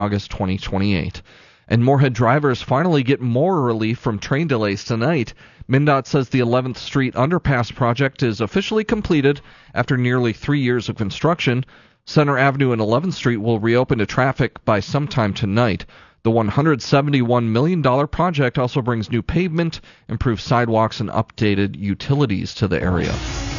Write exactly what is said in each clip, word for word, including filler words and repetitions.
August twenty twenty-eight. And Moorhead drivers finally get more relief from train delays tonight. MnDOT says the eleventh Street Underpass project is officially completed after nearly three years of construction. Center Avenue and eleventh Street will reopen to traffic by sometime tonight. The one hundred seventy-one million dollars project also brings new pavement, improved sidewalks, and updated utilities to the area.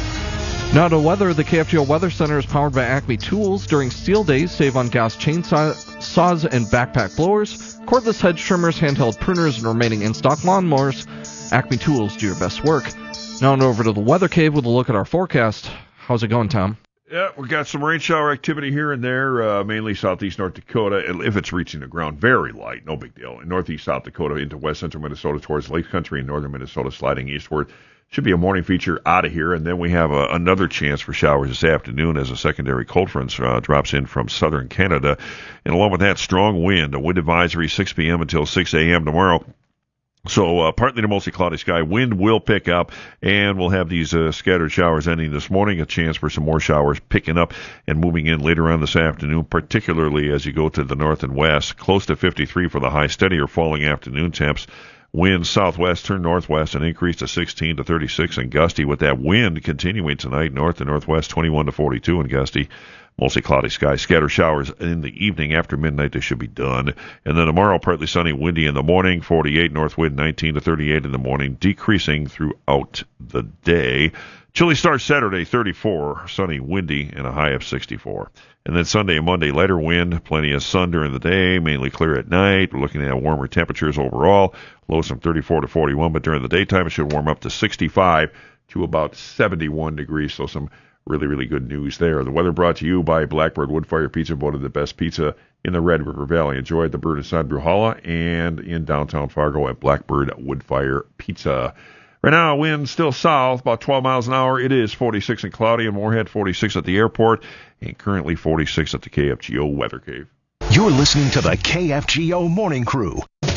Now to weather. The K F G O Weather Center is powered by Acme Tools. During steel days, save on gas chainsaws and backpack blowers, cordless hedge trimmers, handheld pruners, and remaining in-stock lawnmowers. Acme Tools, do your best work. Now on over to the Weather Cave with a look at our forecast. How's it going, Tom? Yeah, we got some rain shower activity here and there, uh, mainly southeast North Dakota. If it's reaching the ground, very light, no big deal. In northeast South Dakota into west central Minnesota towards Lake Country and northern Minnesota sliding eastward. Should be a morning feature out of here, and then we have a, another chance for showers this afternoon as a secondary cold front uh, drops in from southern Canada. And along with that, strong wind, a wind advisory six p.m. until six a.m. tomorrow. So uh, partly to mostly cloudy sky. Wind will pick up, and we'll have these uh, scattered showers ending this morning. A chance for some more showers picking up and moving in later on this afternoon, particularly as you go to the north and west. Close to fifty-three for the high, steadier falling afternoon temps. Winds southwest turn northwest and increase to sixteen to thirty-six and gusty, with that wind continuing tonight north and northwest twenty-one to forty-two and gusty. Mostly cloudy skies. Scatter showers in the evening. After midnight, they should be done. And then tomorrow, partly sunny, windy in the morning, forty-eight north wind, nineteen to thirty-eight in the morning, decreasing throughout the day. Chilly start Saturday, thirty-four, sunny, windy, and a high of sixty-four. And then Sunday and Monday, lighter wind, plenty of sun during the day, mainly clear at night. We're looking at warmer temperatures overall, lows from thirty-four to forty-one, but during the daytime it should warm up to sixty-five to about seventy-one degrees, so some really, really good news there. The weather brought to you by Blackbird Woodfire Pizza, voted the best pizza in the Red River Valley. Enjoy at the Bird and Sod Bruhala and in downtown Fargo at Blackbird Woodfire Pizza. Right now, wind still south, about twelve miles an hour. It is forty-six and cloudy in Moorhead, forty-six at the airport, and currently forty-six at the K F G O Weather Cave. You're listening to the K F G O Morning Crew.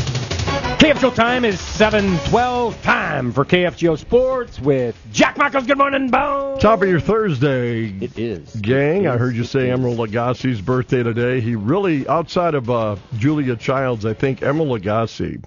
K F G O time is seven twelve. Time for K F G O Sports with Jack Michaels. Good morning, Bo. Top of your Thursday. It is. Gang, it is. I heard you say Emeril Lagasse's birthday today. He really, outside of uh, Julia Childs, I think Emeril Lagasse,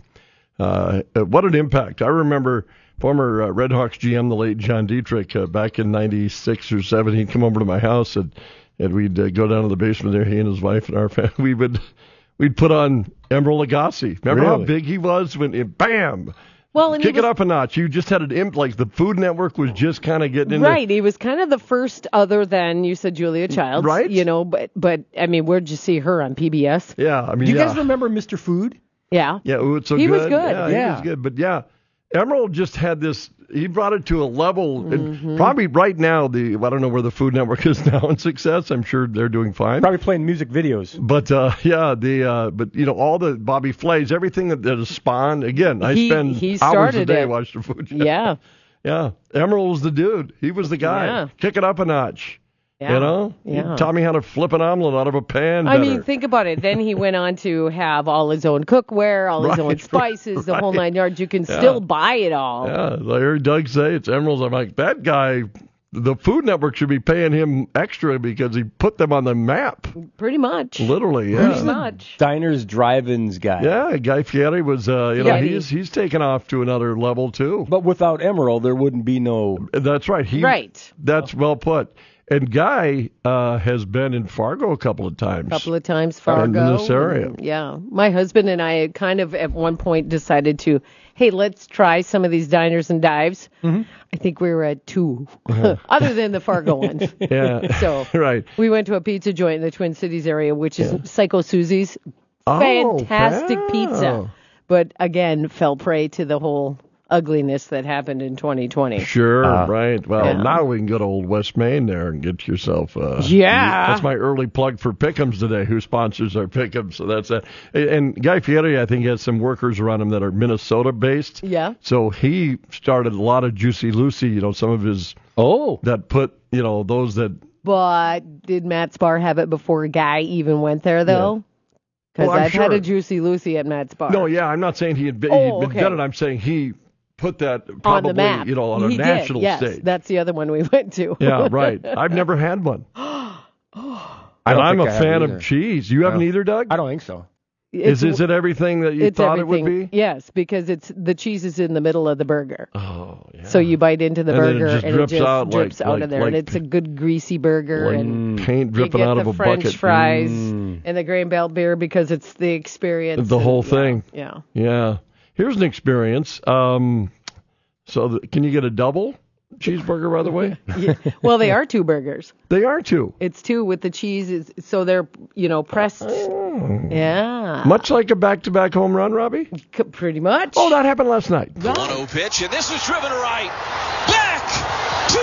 uh, what an impact. I remember former uh, Red Hawks G M, the late John Dietrich, uh, back in ninety-six or seven, he'd come over to my house and, and we'd uh, go down to the basement there, he and his wife and our family. We would we'd put on Emeril Lagasse. Remember really? how big he was when it, bam! Well, and Kick was, it up a notch. You just had an imp, like the Food Network was just kind of getting into. Right, he was kind of the first, other than you said Julia Childs, right? You know, but but I mean, where'd you see her on P B S? Yeah, I mean, do you yeah. guys remember Mister Food? Yeah, yeah, it was so he good. was good. Yeah, yeah, he was good. But yeah, Emeril just had this. He brought it to a level. Mm-hmm. And probably right now, the I don't know where the Food Network is now in success. I'm sure they're doing fine. Probably playing music videos. But uh, yeah, the uh, but you know all the Bobby Flays, everything that, that has spawned. Again, I he, spend he hours a day it. watching the Food. Yeah, yeah. Emeril was the dude. He was the guy. Yeah. Kick it up a notch. yeah. You know, yeah. He taught me how to flip an omelet out of a pan. I better. mean, think about it. Then he went on to have all his own cookware, all his Right, own spices, right. the whole nine yards. You can Yeah. still buy it all. Yeah, I heard Doug say it's Emeril's. I'm like, that guy, the Food Network should be paying him extra because he put them on the map. Pretty much. Literally, Pretty yeah. much. Diners, drive-ins guy. Yeah, Guy Fieri was, uh, you know, Yeah, he- he's he's taken off to another level too. But without Emeril, there wouldn't be no... That's right. He, Right. That's well put. And Guy uh, has been in Fargo a couple of times. A couple of times, Fargo. In this area. And, yeah. My husband and I had kind of at one point decided to, hey, let's try some of these diners and dives. Mm-hmm. I think we were at two, other than the Fargo ones. Yeah. So right. we went to a pizza joint in the Twin Cities area, which is Yeah. Psycho Susie's. Oh, Fantastic wow. pizza. But again, fell prey to the whole ugliness that happened in twenty twenty. Sure, Uh, right. Well, yeah. now we can go to Old West Main there and get yourself. Uh, Yeah. That's my early plug for Pick'ems today. Who sponsors our Pick'ems? So that's it. And Guy Fieri, I think, has some workers around him that are Minnesota based. Yeah. So he started a lot of Juicy Lucy. You know, some of his Oh. that put you know those that. But did Matt Spar have it before a guy even went there, though? Because Well, I'm I've had sure. a Juicy Lucy at Matt Spar. No, yeah, I'm not saying he had been, Oh, he'd been okay. done it. I'm saying he put that on probably the map. you know on he a national did, yes, stage. That's the other one we went to. Yeah, right. I've never had one. I and don't I'm think a I have fan either. of cheese. You haven't No. either, Doug? I don't think so. Is, is it everything that you it's thought everything, it would be? Yes, because it's the cheese is in the middle of the burger. Oh, yeah. So you bite into the And then it burger just and drips it just out drips like- out like- of there, like- and it's a good greasy burger. like and paint you dripping get out the of a French bucket. fries Mm. and the Grain Belt beer because it's the experience. The and- whole yeah, thing. Yeah. Yeah. Here's an experience. Um, so the, can you get a double cheeseburger, by the way? Yeah. Well, they are two burgers. They are two. It's two with the cheese, is so they're you know pressed. Yeah. Much like a back-to-back home run, Robbie? C- pretty much. Oh, that happened last night. one oh pitch, and this is driven to right. Back to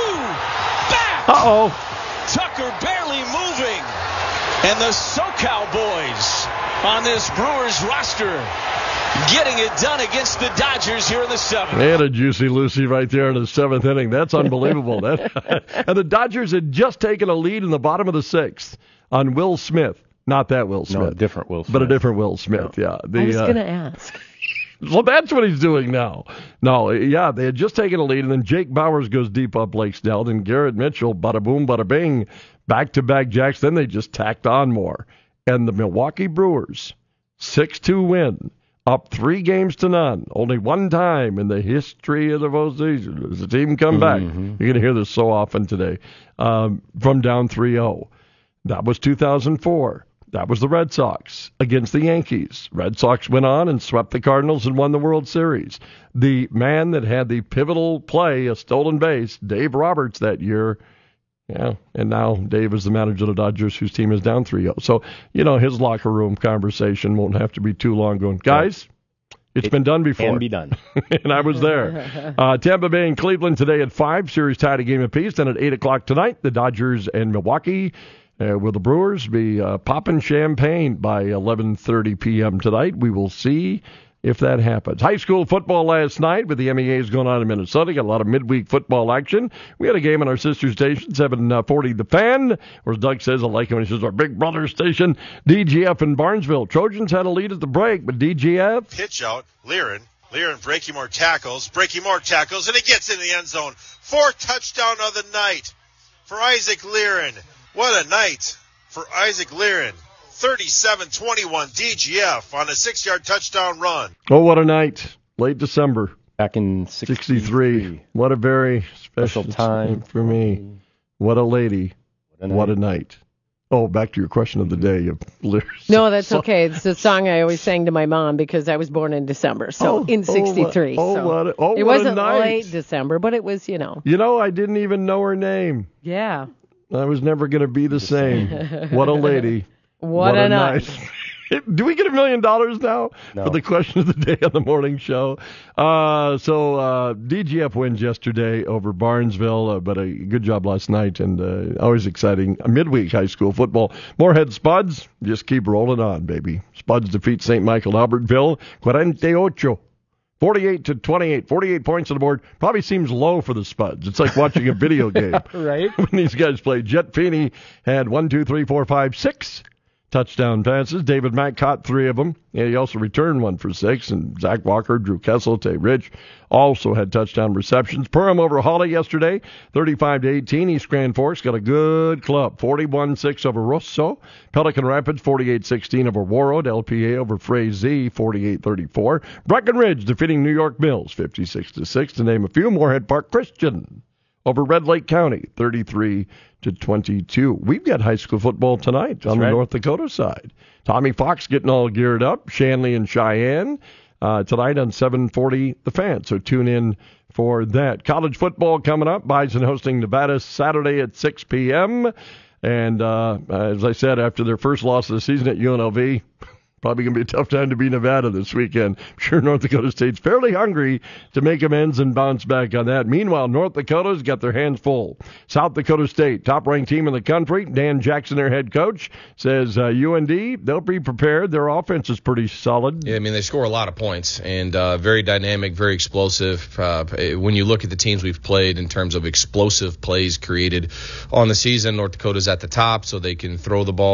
back. Uh-oh. Tucker barely moving. And the SoCal boys on this Brewers roster getting it done against the Dodgers here in the seventh. They had a juicy Lucy right there in the seventh inning. That's unbelievable. that, and the Dodgers had just taken a lead in the bottom of the sixth on Will Smith. Not that Will Smith. No, a different Will Smith. But a different Will Smith, yeah. The, I was uh, going to ask. Well, that's what he's doing now. No, yeah, they had just taken a lead, and then Jake Bowers goes deep up Blake's-Delt, and Garrett Mitchell, bada boom, bada bing, back-to-back jacks. Then they just tacked on more. And the Milwaukee Brewers, six two win, up three games to none. Only one time in the history of the postseason does the team come back. Mm-hmm. You're going to hear this so often today, um, from down three oh. That was two thousand four. That was the Red Sox against the Yankees. Red Sox went on and swept the Cardinals and won the World Series. The man that had the pivotal play, a stolen base, Dave Roberts, that year. Yeah, and now Dave is the manager of the Dodgers, whose team is down three oh. So, you know, his locker room conversation won't have to be too long going, guys, it's It been done before. Can be done. And I was there. Uh, Tampa Bay and Cleveland today at five. Series tied a game apiece. Then at eight o'clock tonight, the Dodgers and Milwaukee. Uh, will the Brewers be uh, popping champagne by eleven thirty p.m. tonight? We will see if that happens. High school football last night with the M E As going on in Minnesota. Got a lot of midweek football action. We had a game on our sister station, seven forty The Fan, or as Doug says, I like it when he says our big brother station, D G F in Barnesville. Trojans had a lead at the break, but D G F... Pitch out, Liren. Liren breaking more tackles, breaking more tackles, and he gets in the end zone. Fourth touchdown of the night for Isaac Liren. What a night for Isaac Liren. thirty-seven twenty-one D G F on a six-yard touchdown run. Oh, what a night. Late December. Back in sixty-three. sixty-three. What a very special, Special time for me. What a lady. What a What a night. night. Oh, back to your question of the day. Of lyrics. No, that's So- okay. It's a song I always sang to my mom because I was born in December, so Oh, in oh, sixty-three. oh, so what a- oh, it what a wasn't night. late December, but it was, you know. You know, I didn't even know her name. Yeah. I was never going to be the same. What a lady. What, a night. Do we get a million dollars now No. for the question of the day on the morning show? Uh, so uh, D G F wins yesterday over Barnesville, uh, but a good job last night, and uh, always exciting. Midweek high school football. Moorhead Spuds, just keep rolling on, baby. Spuds defeat Saint Michael Albertville, forty-eight. forty-eight to twenty-eight, forty-eight points on the board. Probably seems low for the Spuds. It's like watching a video game. Right. When these guys play. Jet Feeney had one, two, three, four, five, six touchdown passes. David Mack caught three of them. And he also returned one for six. And Zach Walker, Drew Kessel, Tay Rich also had touchdown receptions. Perham over Hawley yesterday, thirty-five to eighteen. East Grand Forks got a good club, forty-one six over Rosso. Pelican Rapids, forty-eight sixteen over Warroad. L P A over Frazee, forty-eight thirty-four. Breckenridge defeating New York Mills, fifty-six to six, to name a few. Moorhead Park Christian over Red Lake County, thirty-three to twenty-two. We've got high school football tonight That's on right. the North Dakota side. Tommy Fox getting all geared up. Shanley and Cheyenne uh, tonight on seven forty The Fan. So tune in for that. College football coming up. Bison hosting Nevada Saturday at six p.m. And uh, as I said, after their first loss of the season at U N L V, probably going to be a tough time to be Nevada this weekend. I'm sure North Dakota State's fairly hungry to make amends and bounce back on that. Meanwhile, North Dakota's got their hands full. South Dakota State, top-ranked team in the country. Dan Jackson, their head coach, says uh, U N D, they'll be prepared. Their offense is pretty solid. Yeah, I mean, they score a lot of points and uh, very dynamic, very explosive. Uh, when you look at the teams we've played in terms of explosive plays created on the season, North Dakota's at the top, so they can throw the ball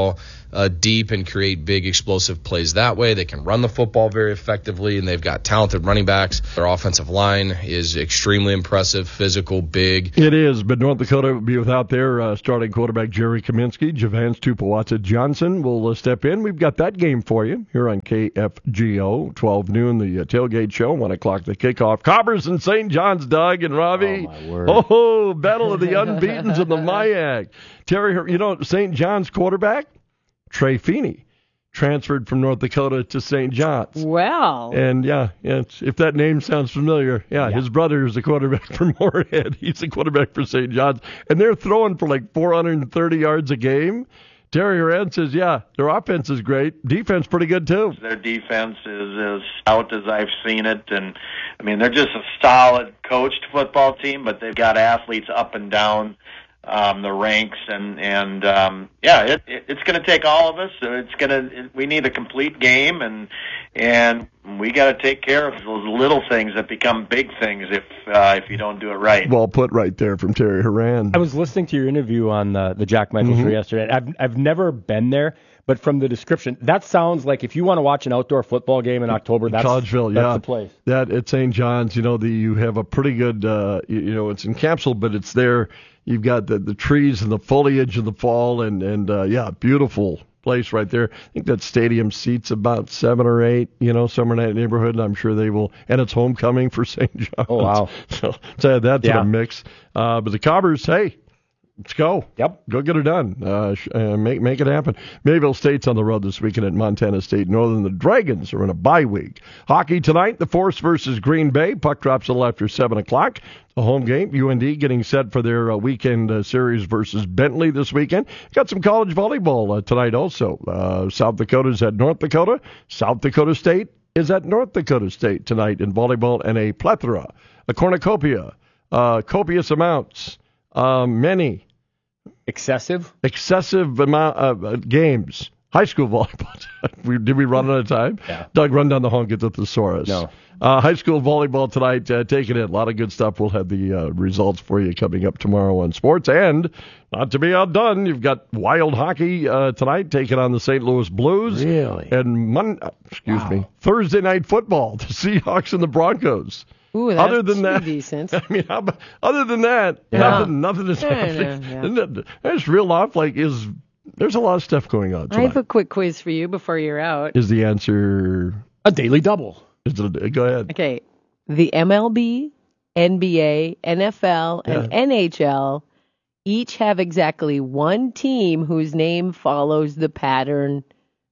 uh, deep and create big explosive plays that way. They can run the football very effectively, and they've got talented running backs. Their offensive line is extremely impressive, physical, big. It is, but North Dakota will be without their uh, starting quarterback Jerry Kaminsky. Javance Tupuwatsa Johnson will uh, step in. We've got that game for you here on K F G O, twelve noon, the uh, tailgate show, one o'clock the kickoff. Cobbers and Saint John's, Doug and Ravi. Oh, my word. Oh, battle of the unbeatens and the Mayak. Terry, you know, Saint John's quarterback, Trey Feeney, transferred from North Dakota to Saint John's. Well. And, yeah, yeah it's, if that name sounds familiar, yeah, yeah, his brother is the quarterback for Moorhead. He's the quarterback for Saint John's. And they're throwing for like four hundred thirty yards a game. Terry Horan says, yeah, their offense is great. Defense pretty good, too. Their defense is as stout as I've seen it. And, I mean, they're just a solid coached football team, but they've got athletes up and down um, the ranks. And, and um, yeah, it, it, it's going to take all of us. It's going to. We need a complete game, and and we got to take care of those little things that become big things if uh, if you don't do it right. Well put right there from Terry Horan. I was listening to your interview on the, the Jack Michael Mm-hmm. show yesterday. I've I've never been there, but from the description, that sounds like if you want to watch an outdoor football game in October, that's, Collegeville, that's yeah. the place. That at Saint John's, you know, the you have a pretty good, uh, you, you know, it's encapsulated, but it's there. You've got the, the trees and the foliage in the fall, and and uh, yeah, beautiful place right there. I think that stadium seats about seven or eight, you know, somewhere in that neighborhood. And I'm sure they will, and it's homecoming for Saint John's. Oh wow! So, so that's yeah. in a mix. Uh, but the Cobbers, hey. Let's go. Yep. Go get it done. Uh, sh- uh, make make it happen. Mayville State's on the road this weekend at Montana State Northern. The Dragons are in a bye week. Hockey tonight, the Force versus Green Bay. Puck drops a little after seven o'clock. The home game, U N D getting set for their uh, weekend uh, series versus Bentley this weekend. Got some college volleyball uh, tonight also. Uh, South Dakota's at North Dakota. South Dakota State is at North Dakota State tonight in volleyball, and a plethora, a cornucopia, uh, copious amounts, uh, many. Excessive? Excessive amount of uh, games. High school volleyball. we, did we run out of time? Yeah. Doug, run down the home, get the thesaurus. No. Uh, high school volleyball tonight, uh, taking it. A lot of good stuff. We'll have the uh, results for you coming up tomorrow on sports. And not to be outdone, you've got wild hockey uh, tonight, taking on the Saint Louis Blues. Really? And Mon- excuse wow. me, Thursday night football, the Seahawks and the Broncos. Ooh, that's other than that, decent. I mean, how about, other than that, Yeah. nothing, nothing is Yeah, happening. yeah, yeah. Isn't it, that's real off. Like, is there's a lot of stuff going on I tonight. have a quick quiz for you before you're out. Is the answer? A daily double. Is it a, go ahead. Okay. The M L B, N B A, N F L, and Yeah. N H L each have exactly one team whose name follows the pattern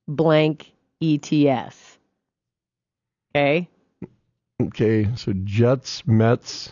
blank E T S. Okay? Okay, so Jets, Mets,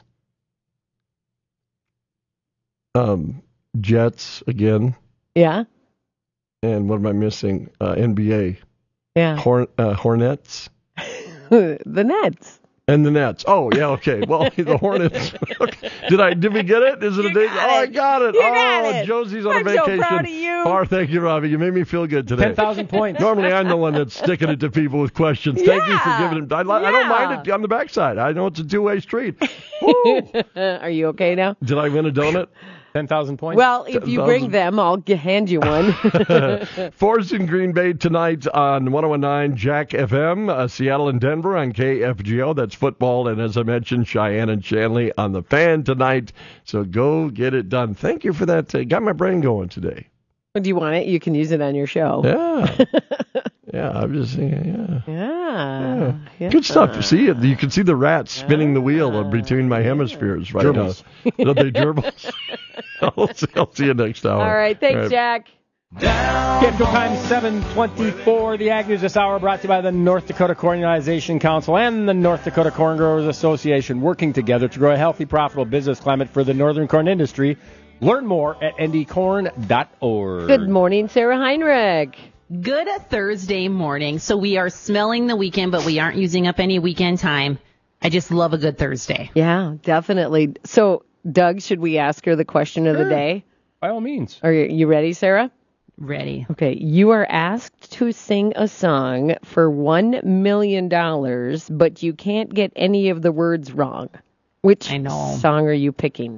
um, Jets again, Yeah? and what am I missing? Uh, N B A, Yeah. Horn, uh, Hornets, the Nets. and the Nets. Oh yeah, okay. Well, the Hornets. did I? Did we get it? Is it You a big? got Oh, it. I got it. You oh, got it. Josie's on I'm a so vacation. proud of you. Oh, thank you, Robbie. You made me feel good today. ten thousand points. Normally, I'm the one that's sticking it to people with questions. Thank you for Yeah. giving it. I, li- I don't mind it on the backside. I know it's a two-way street. Woo. Are you okay now? Did I win a donut? ten thousand points. Well, if you bring them, I'll g- hand you one. Force in Green Bay tonight on one oh one nine Jack F M. Uh, Seattle and Denver on K F G O. That's football. And as I mentioned, Cheyenne and Shanley on the Fan tonight. So go get it done. Thank you for that. Uh, got my brain going today. Do you want it? You can use it on your show. Yeah. Yeah, I'm just saying, yeah. Yeah. yeah. Good stuff. See, you can see the rats spinning the wheel between my hemispheres right Gerbils. now. Are they gerbils? I'll, see, I'll see you next hour. All right. Thanks, All right. Jack. K F G O time seven twenty-four. The Ag News this hour brought to you by the North Dakota Cornization Council and the North Dakota Corn Growers Association, working together to grow a healthy, profitable business climate for the northern corn industry. Learn more at n d corn dot org. Good morning, Sarah Heinrich. Good Thursday morning. So we are smelling the weekend, but we aren't using up any weekend time. I just love a good Thursday. Yeah, definitely. So, Doug, should we ask her the question of Sure. the day? By all means. Are you, you ready, Sarah? Ready. Okay. You are asked to sing a song for one million dollars, but you can't get any of the words wrong. Which I know. song are you picking?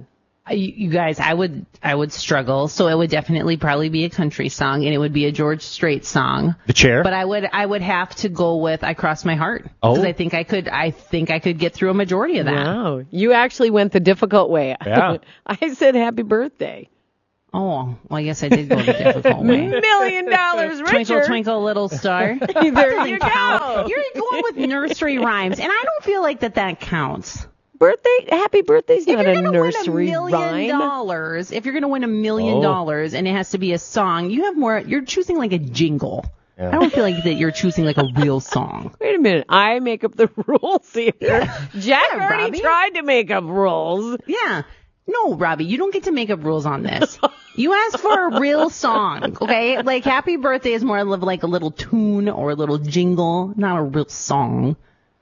You, you guys, I would I would struggle. So it would definitely probably be a country song, and it would be a George Strait song. The Chair. But I would I would have to go with "I Cross My Heart" because Oh. I think I could I think I could get through a majority of that. Wow. You actually went the difficult way. Yeah. I said happy birthday. Oh, well, I guess I did go the difficult way. Million dollars richer. Twinkle, twinkle, little star. There you go. You're going with nursery rhymes, and I don't feel like that that counts. Birthday, happy birthday's If not you're a gonna nursery win a million rhyme. dollars, if you're going to win a million Oh. dollars and it has to be a song, you have more. You're choosing like a jingle. Yeah. I don't feel like that you're choosing like a real song. Wait a minute, I make up the rules here. Jack Yeah, already Robbie. tried to make up rules. Yeah. No, Robbie, you don't get to make up rules on this. You asked for a real song, okay? Like Happy Birthday is more of like a little tune or a little jingle, not a real song.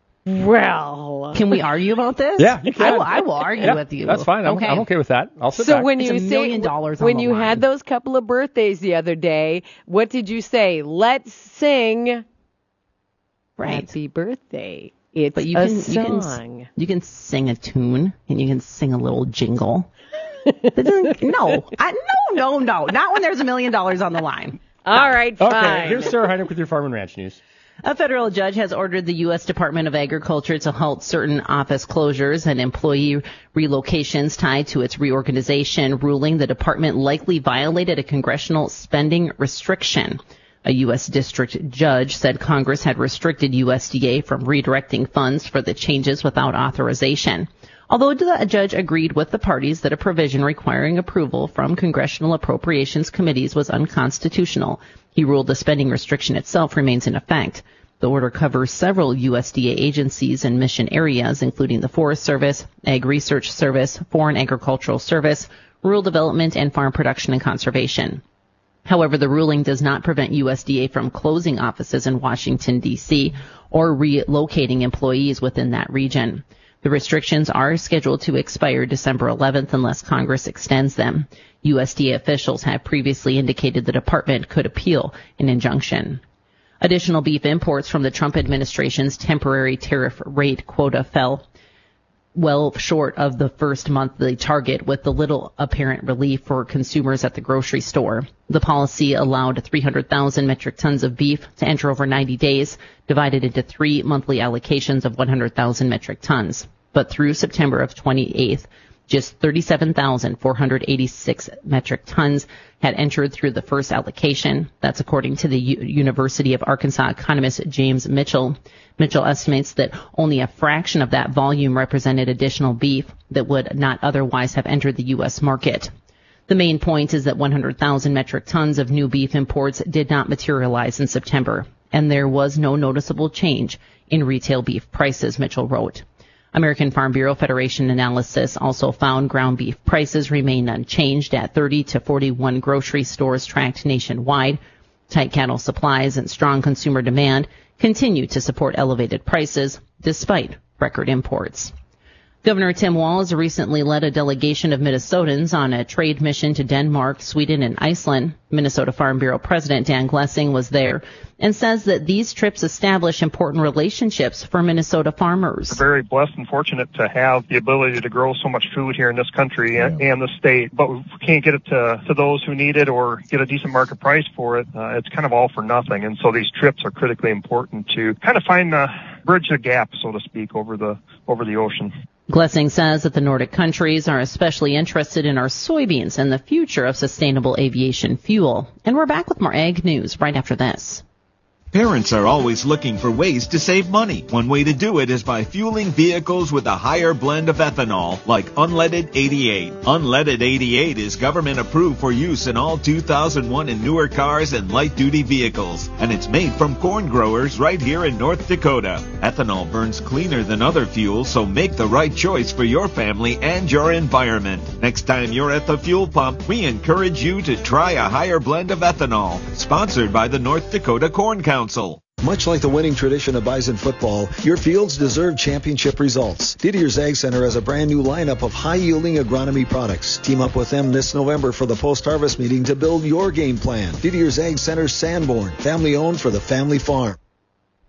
Well, Can we argue about this? Yeah, you can. I will, I will argue Yeah, with you. That's fine. I'm okay. I'm okay with that. I'll sit so back. when It's you a say million dollars on when the you line. had those couple of birthdays the other day, what did you say? Let's sing Right. Happy Birthday. It's But you a can you can song. you can sing a tune and you can sing a little jingle. That doesn't- no, I, no, no, no, not when there's a million dollars on the line. All right, fine. Okay, here's Sarah Heinrich with your Farm and Ranch News. A federal judge has ordered the U S Department of Agriculture to halt certain office closures and employee relocations tied to its reorganization, ruling the department likely violated a congressional spending restriction. A U S district judge said Congress had restricted U S D A from redirecting funds for the changes without authorization. Although the judge agreed with the parties that a provision requiring approval from congressional appropriations committees was unconstitutional, he ruled the spending restriction itself remains in effect. The order covers several U S D A agencies and mission areas, including the Forest Service, Ag Research Service, Foreign Agricultural Service, Rural Development, and Farm Production and Conservation. However, the ruling does not prevent U S D A from closing offices in Washington, D C, or relocating employees within that region. The restrictions are scheduled to expire December eleventh unless Congress extends them. U S D A officials have previously indicated the department could appeal an injunction. Additional beef imports from the Trump administration's temporary tariff rate quota fell well short of the first monthly target, with the little apparent relief for consumers at the grocery store. The policy allowed three hundred thousand metric tons of beef to enter over ninety days, divided into three monthly allocations of one hundred thousand metric tons. But through September of twenty-eighth, just thirty-seven thousand four hundred eighty-six metric tons had entered through the first allocation. That's according to the U- University of Arkansas economist James Mitchell. Mitchell estimates that only a fraction of that volume represented additional beef that would not otherwise have entered the U S market. The main point is that one hundred thousand metric tons of new beef imports did not materialize in September, and there was no noticeable change in retail beef prices, Mitchell wrote. American Farm Bureau Federation analysis also found ground beef prices remained unchanged at thirty to forty-one grocery stores tracked nationwide. Tight cattle supplies and strong consumer demand continue to support elevated prices despite record imports. Governor Tim Walz recently led a delegation of Minnesotans on a trade mission to Denmark, Sweden, and Iceland. Minnesota Farm Bureau President Dan Glessing was there and says that these trips establish important relationships for Minnesota farmers. We're very blessed and fortunate to have the ability to grow so much food here in this country and, and the state, but we can't get it to, to those who need it or get a decent market price for it. Uh, it's kind of all for nothing, and so these trips are critically important to kind of find the bridge the gap, so to speak, over the over the ocean. Glessing says that the Nordic countries are especially interested in our soybeans and the future of sustainable aviation fuel. And we're back with more ag news right after this. Parents are always looking for ways to save money. One way to do it is by fueling vehicles with a higher blend of ethanol, like Unleaded eighty-eight. Unleaded eighty-eight is government approved for use in all two thousand one and newer cars and light-duty vehicles, and it's made from corn growers right here in North Dakota. Ethanol burns cleaner than other fuels, so make the right choice for your family and your environment. Next time you're at the fuel pump, we encourage you to try a higher blend of ethanol. Sponsored by the North Dakota Corn Council. Much like the winning tradition of Bison football, your fields deserve championship results. Didier's Ag Center has a brand new lineup of high-yielding agronomy products. Team up with them this November for the post-harvest meeting to build your game plan. Didier's Ag Center Sanborn, family-owned for the family farm.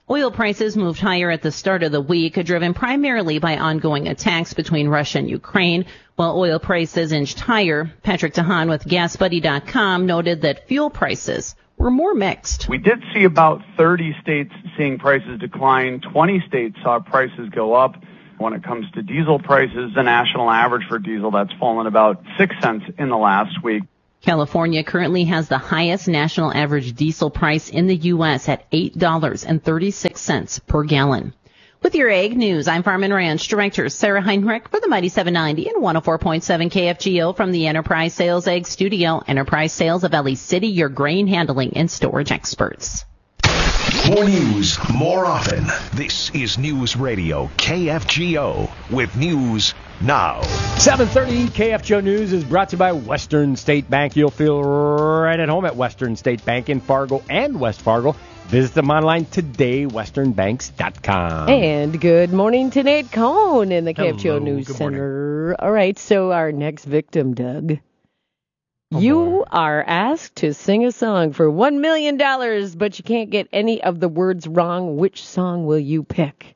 Oil prices moved higher at the start of the week, driven primarily by ongoing attacks between Russia and Ukraine, while oil prices inched higher. Patrick Tahan with Gas Buddy dot com noted that fuel prices were more mixed. We did see about thirty states seeing prices decline. twenty states saw prices go up. When it comes to diesel prices, the national average for diesel, that's fallen about six cents in the last week. California currently has the highest national average diesel price in the U S at eight dollars and thirty-six cents per gallon. With your Ag News, I'm Farm and Ranch Director Sarah Heinrich for the Mighty seven ninety and one oh four point seven K F G O from the Enterprise Sales Ag Studio. Enterprise Sales of Valley City, your grain handling and storage experts. More news, more often. This is News Radio K F G O with news now. seven thirty K F G O News is brought to you by Western State Bank. You'll feel right at home at Western State Bank in Fargo and West Fargo. Visit them online today, western banks dot com. And good morning to Nate Cohn in the K F G O Hello, News good Center. morning. All right, so our next victim, Doug. Oh, you boy. are asked to sing a song for one million dollars, but you can't get any of the words wrong. Which song will you pick?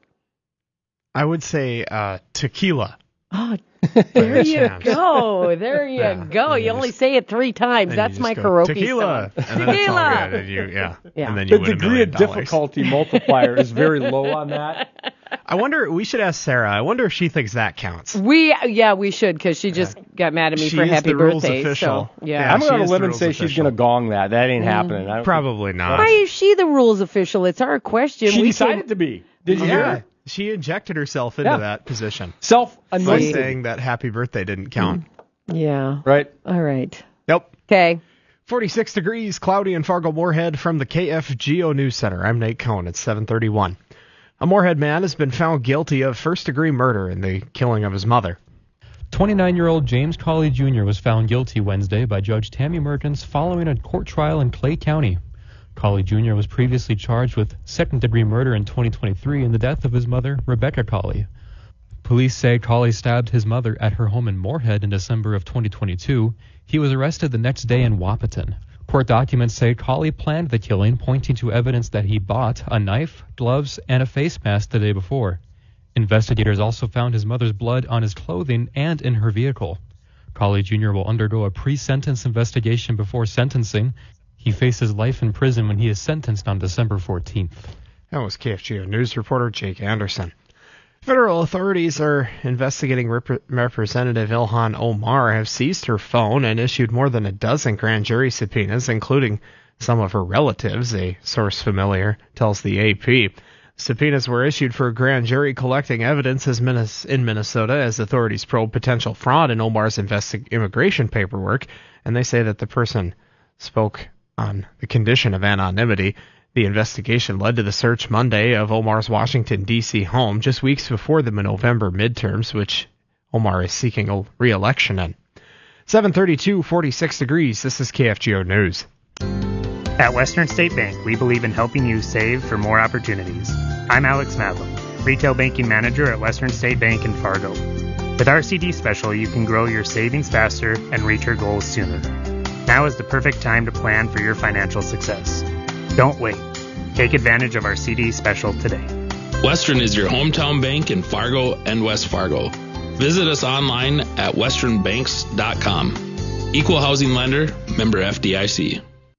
I would say uh, Tequila. Oh, there you Champs. go. There you Yeah, go. You only say it three times. And That's you my just go, karaoke Tequila. song. And then it's all Tequila. good, and you, yeah. Yeah. And then you The win a degree million of dollars. difficulty multiplier is very low on that. I wonder, we should ask Sarah. I wonder if she thinks that counts. We yeah we should because she just got mad at me She for is happy the rules birthday. official. So, yeah. Yeah, I'm she going to is the live and rules say she's official. going to gong that. That ain't Mm. happening. I don't Probably not. Why is she the rules official? It's our question. She we decided can, to be. Did you yeah. hear her? She injected herself into Yeah. that position by Self-anointed. saying that happy birthday didn't count. Yeah. Right. All right. Nope. Okay. forty-six degrees, cloudy in Fargo Moorhead from the K F G O News Center. I'm Nate Cohn. It's seven thirty-one. A Moorhead man has been found guilty of first-degree murder in the killing of his mother. twenty-nine-year-old James Colley Junior was found guilty Wednesday by Judge Tammy Mertens following a court trial in Clay County. Colley Junior was previously charged with second-degree murder in twenty twenty-three in the death of his mother, Rebecca Colley. Police say Colley stabbed his mother at her home in Moorhead in December of twenty twenty-two. He was arrested the next day in Wahpeton. Court documents say Colley planned the killing, pointing to evidence that he bought a knife, gloves, and a face mask the day before. Investigators also found his mother's blood on his clothing and in her vehicle. Colley Junior will undergo a pre-sentence investigation before sentencing. He faces life in prison when he is sentenced on December fourteenth. That was K F G O News reporter Jake Anderson. Federal authorities are investigating Rep- Representative Ilhan Omar, have seized her phone and issued more than a dozen grand jury subpoenas, including some of her relatives, a source familiar tells the A P. Subpoenas were issued for a grand jury collecting evidence as Minnes- in Minnesota as authorities probe potential fraud in Omar's investi- immigration paperwork, and they say that the person spoke on the condition of anonymity. The investigation led to the search Monday of Omar's Washington, D C home just weeks before the November midterms, which Omar is seeking a re-election in. seven thirty-two, forty-six degrees. This is K F G O News. At Western State Bank, we believe in helping you save for more opportunities. I'm Alex Madlam, Retail Banking Manager at Western State Bank in Fargo. With our C D special, you can grow your savings faster and reach your goals sooner. Now is the perfect time to plan for your financial success. Don't wait. Take advantage of our C D special today. Western is your hometown bank in Fargo and West Fargo. Visit us online at western banks dot com. Equal housing lender, member F D I C.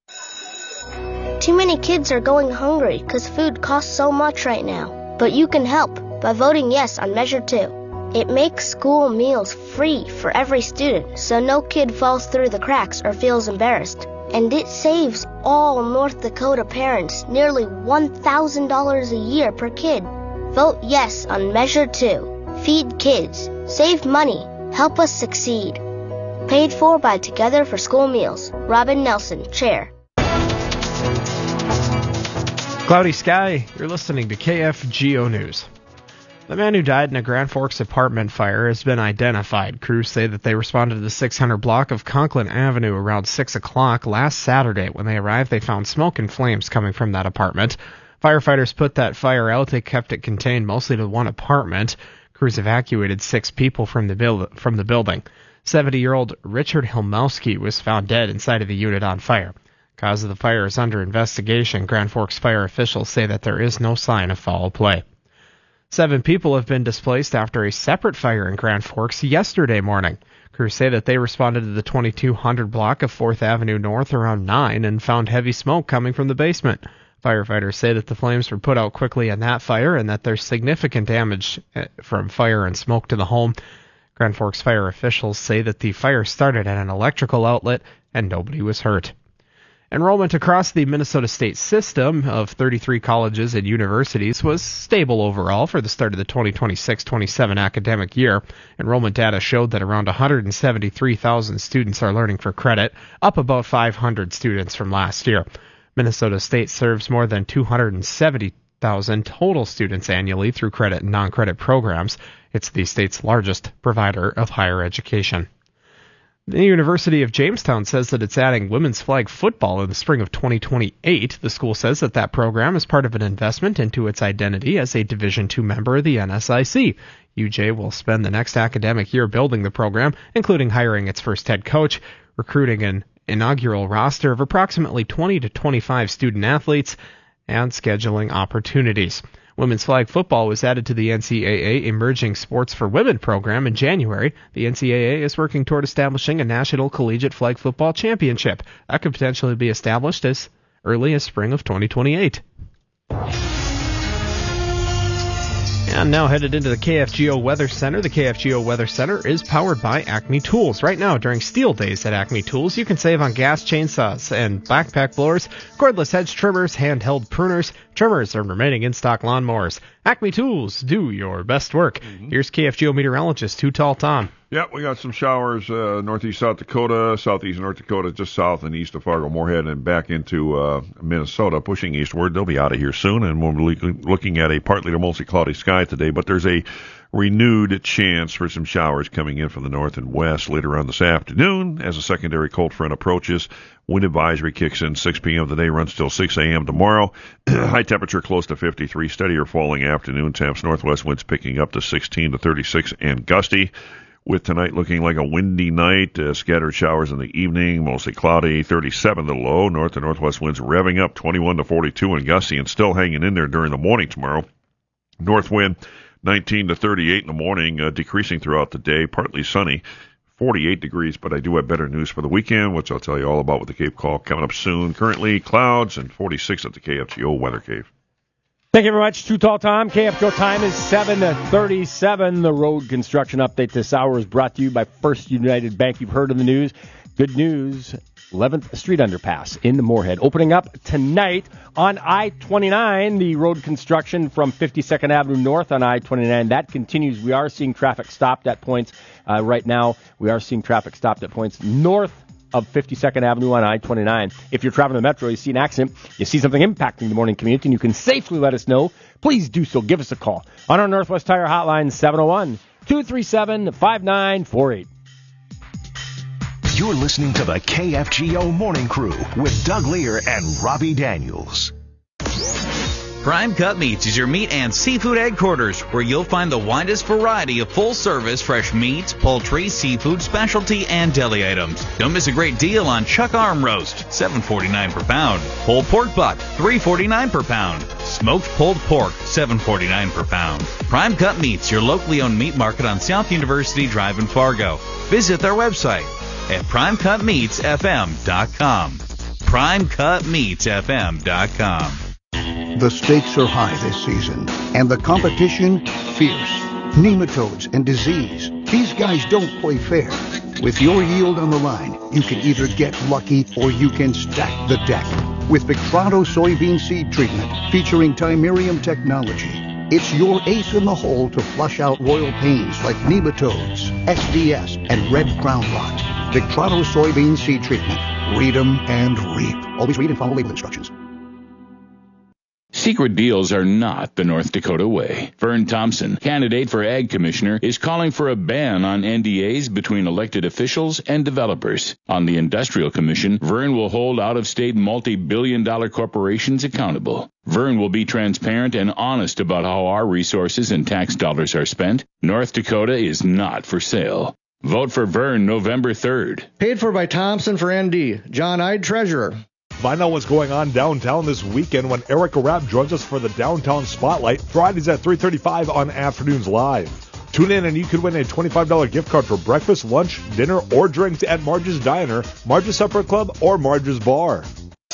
Too many kids are going hungry because food costs so much right now. But you can help by voting yes on Measure two. It makes school meals free for every student, so no kid falls through the cracks or feels embarrassed. And it saves all North Dakota parents nearly one thousand dollars a year per kid. Vote yes on Measure two. Feed kids. Save money. Help us succeed. Paid for by Together for School Meals. Robin Nelson, Chair. Cloudy sky. You're listening to K F G O News. The man who died in a Grand Forks apartment fire has been identified. Crews say that they responded to the six hundred block of Conklin Avenue around six o'clock last Saturday. When they arrived, they found smoke and flames coming from that apartment. Firefighters put that fire out. They kept it contained mostly to one apartment. Crews evacuated six people from the, build- from the building. seventy-year-old Richard Hilmowski was found dead inside of the unit on fire. Cause of the fire is under investigation. Grand Forks fire officials say that there is no sign of foul play. Seven people have been displaced after a separate fire in Grand Forks yesterday morning. Crews say that they responded to the twenty-two hundred block of fourth Avenue North around nine and found heavy smoke coming from the basement. Firefighters say that the flames were put out quickly in that fire and that there's significant damage from fire and smoke to the home. Grand Forks fire officials say that the fire started at an electrical outlet and nobody was hurt. Enrollment across the Minnesota state system of thirty-three colleges and universities was stable overall for the start of the twenty twenty-six twenty-seven academic year. Enrollment data showed that around one hundred seventy-three thousand students are learning for credit, up about five hundred students from last year. Minnesota State serves more than two hundred seventy thousand total students annually through credit and non-credit programs. It's the state's largest provider of higher education. The University of Jamestown says that it's adding women's flag football in the spring of twenty twenty-eight. The school says that that program is part of an investment into its identity as a Division two member of the N S I C. U J will spend the next academic year building the program, including hiring its first head coach, recruiting an inaugural roster of approximately twenty to twenty-five student athletes, and scheduling opportunities. Women's flag football was added to the N C double A Emerging Sports for Women program in January. The N C double A is working toward establishing a National Collegiate Flag Football Championship that could potentially be established as early as spring of twenty twenty-eight. And now headed into the K F G O Weather Center. The K F G O Weather Center is powered by Acme Tools. Right now, during Steel Days at Acme Tools, you can save on gas chainsaws and backpack blowers, cordless hedge trimmers, handheld pruners, trimmers, and remaining in-stock lawnmowers. Acme Tools, do your best work. Mm-hmm. Here's K F G O meteorologist Too Tall Tom. Yeah, we got some showers uh, northeast South Dakota, southeast North Dakota, just south and east of Fargo, Moorhead, and back into uh, Minnesota, pushing eastward. They'll be out of here soon, and we're looking at a partly to mostly cloudy sky today, but there's a renewed chance for some showers coming in from the north and west later on this afternoon as a secondary cold front approaches. Wind advisory kicks in six p.m. today, runs till six a.m. tomorrow. High temperature close to fifty-three, steadier falling afternoon temps, northwest winds picking up to sixteen to thirty-six and gusty. With tonight looking like a windy night, uh, scattered showers in the evening, mostly cloudy, thirty-seven the low, north and northwest winds revving up, twenty-one to forty-two and gusty, and still hanging in there during the morning tomorrow. North wind, nineteen to thirty-eight in the morning, uh, decreasing throughout the day, partly sunny, forty-eight degrees, but I do have better news for the weekend, which I'll tell you all about with the Cape Call coming up soon. Currently, clouds and forty-six at the K F G O Weather Cave. Thank you very much, Too Tall Tom. K F G O time is seven thirty-seven. The road construction update this hour is brought to you by First United Bank. You've heard in the news. Good news, eleventh Street Underpass in Moorhead. Opening up tonight on I twenty-nine, the road construction from fifty-second Avenue North on I twenty-nine. That continues. We are seeing traffic stopped at points uh, right now. We are seeing traffic stopped at points north of fifty-second Avenue on I twenty-nine. If you're traveling the Metro, you see an accident, you see something impacting the morning commute, and you can safely let us know, please do so. Give us a call on our Northwest Tire hotline, seven oh one, two three seven, five nine four eight. You're listening to the K F G O Morning Crew with Doug Lear and Robbie Daniels. Prime Cut Meats is your meat and seafood headquarters, where you'll find the widest variety of full-service fresh meats, poultry, seafood, specialty, and deli items. Don't miss a great deal on chuck arm roast, seven forty-nine per pound. Pulled pork butt, three forty-nine per pound. Smoked pulled pork, seven forty-nine per pound. Prime Cut Meats, your locally owned meat market on South University Drive in Fargo. Visit their website at prime cut meats f m dot com. prime cut meats f m dot com. The stakes are high this season, and the competition fierce. Nematodes and disease. These guys don't play fair. With your yield on the line, you can either get lucky or you can stack the deck. With Victrano soybean seed treatment featuring Timerium technology, it's your ace in the hole to flush out royal pains like nematodes, S D S, and red ground rot. Victrano soybean seed treatment. Read 'em and reap. Always read and follow label instructions. Secret deals are not the North Dakota way. Vern Thompson, candidate for Ag Commissioner, is calling for a ban on N D As between elected officials and developers. On the Industrial Commission, Vern will hold out-of-state multi-billion dollar corporations accountable. Vern will be transparent and honest about how our resources and tax dollars are spent. North Dakota is not for sale. Vote for Vern November third. Paid for by Thompson for N D. John Ide, Treasurer. Find out what's going on downtown this weekend when Erica Rapp joins us for the Downtown Spotlight, Fridays at three thirty-five on Afternoons Live. Tune in and you could win a twenty-five dollars gift card for breakfast, lunch, dinner, or drinks at Marge's Diner, Marge's Supper Club, or Marge's Bar.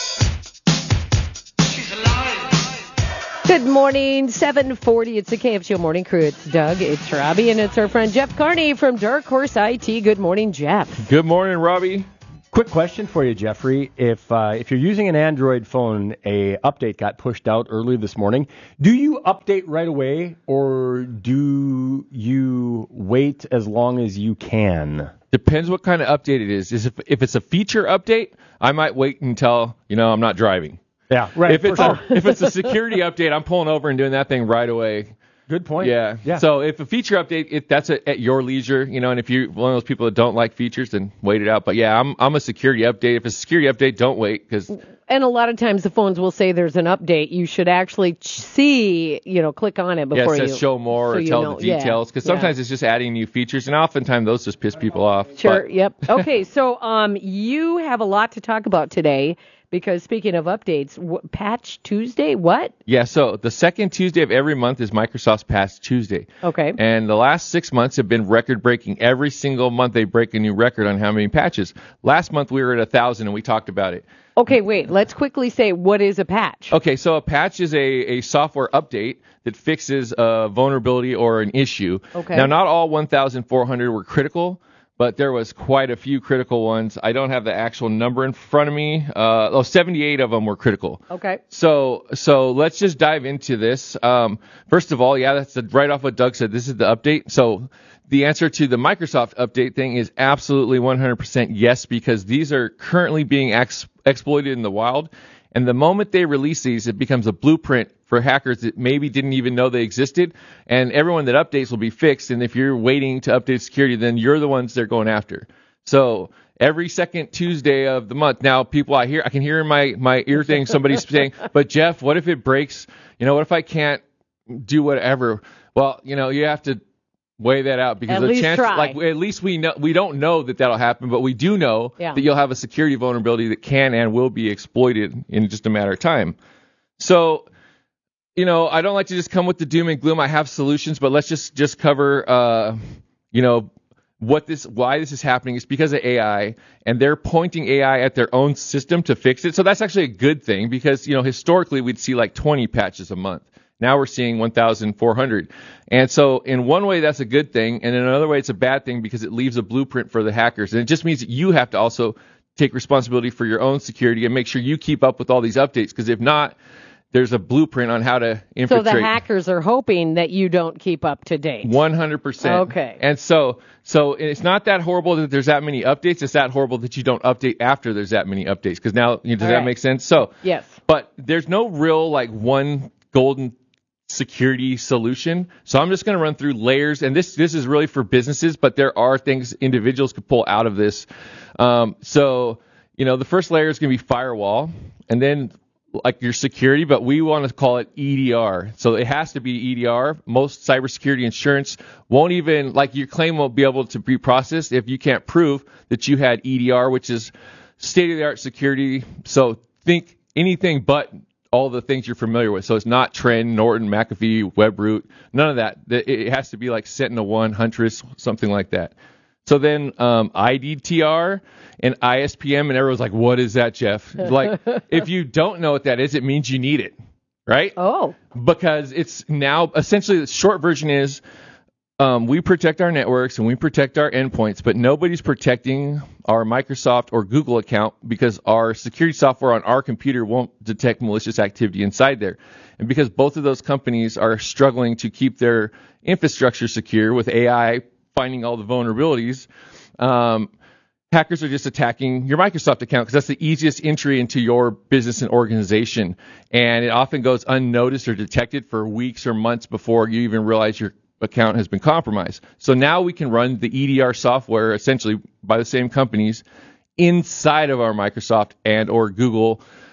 Good morning, seven forty. It's the K F C Morning Crew. It's Doug, it's Robbie, and it's our friend Jeff Carney from Dark Horse I T. Good morning, Jeff. Good morning, Robbie. Quick question for you, Jeffrey. If uh, if you're using an Android phone, a update got pushed out early this morning. Do you update right away, or do you wait as long as you can? Depends what kind of update it is. Is if if it's a feature update, I might wait until you know I'm not driving. Yeah, right. If it's a, if it's a security update, I'm pulling over and doing that thing right away. Good point. Yeah. Yeah. So if a feature update, it, that's a, at your leisure, you know. And if you're one of those people that don't like features, then wait it out. But yeah, I'm I'm a security update. If it's a security update, don't wait because. And a lot of times the phones will say there's an update. You should actually see, you know, click on it before yeah, it you. says show more so or tell know. the details because yeah. sometimes yeah. it's just adding new features, and oftentimes those just piss people off. Sure. But. Yep. Okay. So um, you have a lot to talk about today. Because speaking of updates, w- Patch Tuesday, what? Yeah, so the second Tuesday of every month is Microsoft's Patch Tuesday. Okay. And the last six months have been record-breaking. Every single month they break a new record on how many patches. Last month we were at one thousand, and we talked about it. Okay, wait. Let's quickly say, what is a patch? Okay, so a patch is a, a software update that fixes a vulnerability or an issue. Okay. Now, not all one thousand four hundred were critical, but there was quite a few critical ones. I don't have the actual number in front of me. Uh, oh, seventy-eight of them were critical. Okay. So so let's just dive into this. Um, first of all, yeah, that's the, right off what Doug said. This is the update. So the answer to the Microsoft update thing is absolutely one hundred percent yes, because these are currently being ex- exploited in the wild. And the moment they release these, it becomes a blueprint for hackers that maybe didn't even know they existed. And everyone that updates will be fixed. And if you're waiting to update security, then you're the ones they're going after. So every second Tuesday of the month. Now, people I hear, I can hear in my, my ear thing somebody's saying, but Jeff, what if it breaks? You know, what if I can't do whatever? Well, you know, you have to weigh that out because at the least chance, try. like at least we know we don't know that that'll happen, but we do know yeah. that you'll have a security vulnerability that can and will be exploited in just a matter of time. So, you know, I don't like to just come with the doom and gloom. I have solutions, but let's just just cover, uh, you know, what this, why this is happening. It's because of A I, and they're pointing A I at their own system to fix it. So that's actually a good thing because, you know, historically we'd see like twenty patches a month. Now we're seeing one thousand four hundred. And so in one way, that's a good thing. And in another way, it's a bad thing because it leaves a blueprint for the hackers. And it just means that you have to also take responsibility for your own security and make sure you keep up with all these updates. Because if not, there's a blueprint on how to infiltrate. So the hackers are hoping that you don't keep up to date. one hundred percent. Okay. And so so it's not that horrible that there's that many updates. It's that horrible that you don't update after there's that many updates. Because now, you know, does all that right. make sense? So yes. But there's no real like one golden security solution. So I'm just going to run through layers, and this this is really for businesses, but there are things individuals could pull out of this. Um, so, you know, the first layer is going to be firewall, and then like your security, but we want to call it E D R. So it has to be E D R. Most cybersecurity insurance won't even, like your claim won't be able to be processed if you can't prove that you had E D R, which is state-of-the-art security. So think anything but all the things you're familiar with. So it's not Trend, Norton, McAfee, WebRoot, none of that. It has to be like Sentinel one, Huntress, something like that. So then um, I D T R and I S P M, and everyone's like, what is that, Jeff? Like, if you don't know what that is, it means you need it, right? Oh. Because it's now, essentially, the short version is um, we protect our networks and we protect our endpoints, but nobody's protecting our Microsoft or Google account because our security software on our computer won't detect malicious activity inside there. And because both of those companies are struggling to keep their infrastructure secure with A I finding all the vulnerabilities, um, hackers are just attacking your Microsoft account because that's the easiest entry into your business and organization. And it often goes unnoticed or detected for weeks or months before you even realize your account has been compromised. So now we can run the E D R software essentially by the same companies inside of our Microsoft and or Google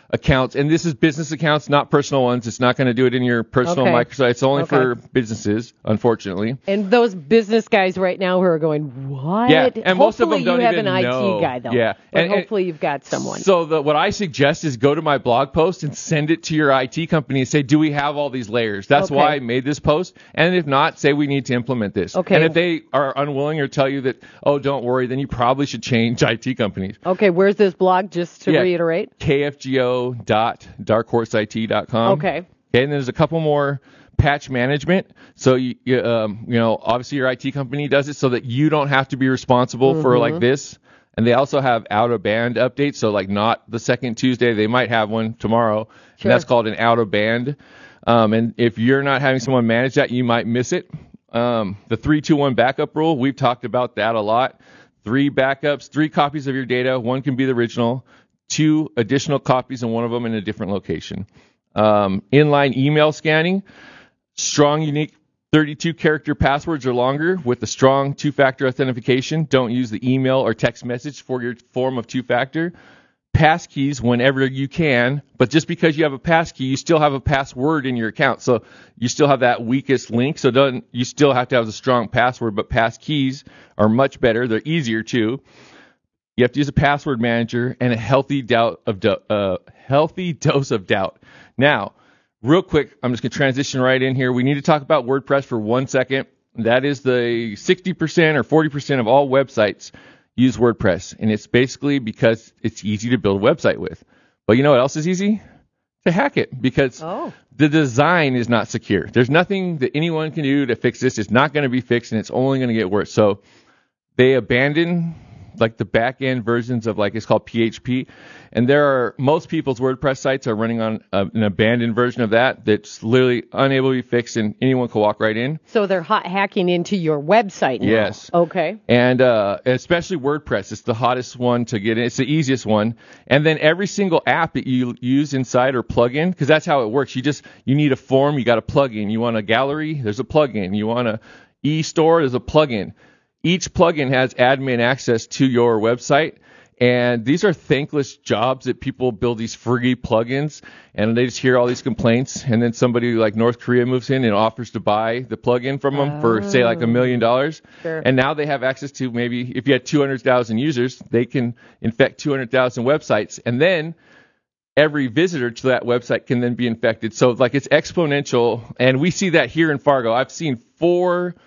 accounts, and this is business accounts, not personal ones. It's not going to do it in your personal Okay. microsite. It's only Okay. for businesses, unfortunately. And those business guys right now who are going, what? Yeah, and most of them Hopefully don't you have even an know. I T guy, though. Yeah. But And- and- hopefully you've got someone. So the, what I suggest is go to my blog post and send it to your I T company and say, do we have all these layers? That's Okay. why I made this post. And if not, say we need to implement this. Okay. And if they are unwilling or tell you that, oh, don't worry, then you probably should change I T companies. Okay, where's this blog, just to Yeah. reiterate? K F G O dot dark horse I T dot com. Okay. Okay, and there's a couple more. Patch management. So you, you, um, you know, obviously your I T company does it so that you don't have to be responsible for Mhm. like this. And they also have out of band updates. So like not the second Tuesday, they might have one tomorrow. Sure. And that's called an out of band. Um, and if you're not having someone manage that, you might miss it. Um, the three two one backup rule, we've talked about that a lot. Three backups, three copies of your data. One can be the original. Two additional copies, and one of them in a different location. Um, inline email scanning. Strong, unique thirty-two character passwords or longer with a strong two-factor authentication. Don't use the email or text message for your form of two-factor. Passkeys whenever you can, but just because you have a passkey, you still have a password in your account. So you still have that weakest link. So don't, you still have to have a strong password, but passkeys are much better. They're easier too. You have to use a password manager and a healthy doubt of do, uh, healthy dose of doubt. Now, real quick, I'm just going to transition right in here. We need to talk about WordPress for one second. That is the sixty percent or forty percent of all websites use WordPress. And it's basically because it's easy to build a website with. But you know what else is easy? To hack it, because oh. the design is not secure. There's nothing that anyone can do to fix this. It's not going to be fixed, and it's only going to get worse. So they abandon like the back end versions of like it's called P H P, and there are most people's WordPress sites are running on a, an abandoned version of that that's literally unable to be fixed, and anyone can walk right in. So they're hot hacking into your website now. Yes. Okay. And uh, especially WordPress, it's the hottest one to get in. It's the easiest one. And then every single app that you use inside or plug in, because that's how it works. You just you need a form, you got a plugin. You want a gallery, there's a plugin. You want a e-store, there's a plugin. Each plugin has admin access to your website, and these are thankless jobs that people build these free plugins, and they just hear all these complaints, and then somebody like North Korea moves in and offers to buy the plugin from them oh. for, say, like a million dollars. Sure. And now they have access to maybe, if you had two hundred thousand users, they can infect two hundred thousand websites, and then every visitor to that website can then be infected. So, like, it's exponential, and we see that here in Fargo. I've seen four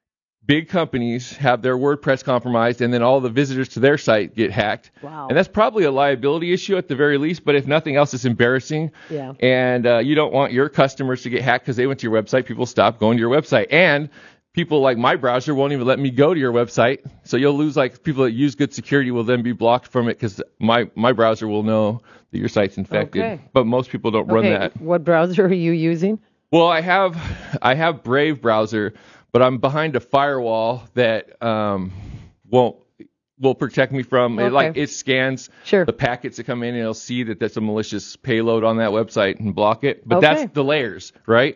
big companies have their WordPress compromised, and then all the visitors to their site get hacked. Wow. And that's probably a liability issue at the very least, but if nothing else, it's embarrassing. Yeah. And uh, you don't want your customers to get hacked because they went to your website. People stop going to your website. And people like my browser won't even let me go to your website. So you'll lose, like, people that use good security will then be blocked from it because my, my browser will know that your site's infected. Okay. But most people don't okay. run that. What browser are you using? Well, I have I have Brave browser, but I'm behind a firewall that um, won't will protect me from Okay. it. Like it scans sure. the packets that come in, and it'll see that there's a malicious payload on that website and block it. But Okay. that's the layers, right?